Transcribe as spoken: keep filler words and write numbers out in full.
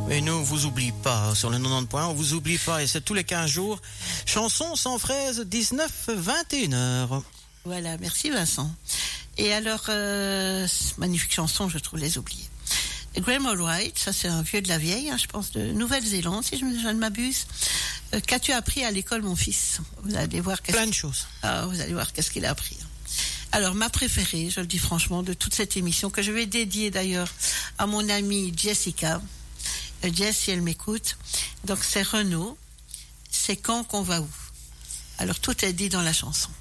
Et nous, on vous oublie pas. Sur le quatre-vingt-dix points, on vous oublie pas. Et c'est tous les quinze jours. Chanson sans fraise, dix-neuf vingt et une heures. Voilà, merci Vincent. Et alors, euh, magnifique chanson, je trouve, Les Oubliés. Graham Allwright, ça c'est un vieux de la vieille, hein, je pense, de Nouvelle-Zélande, si je, je ne m'abuse. Euh, qu'as-tu appris à l'école, mon fils? Vous allez voir qu'est-ce Plein de choses. Ah, vous allez voir qu'est-ce qu'il a appris. Alors, ma préférée, je le dis franchement, de toute cette émission, que je vais dédier d'ailleurs à mon amie Jessica. Euh, Jess, si elle m'écoute. Donc, c'est Renaud. C'est quand qu'on va où? Alors, tout est dit dans la chanson.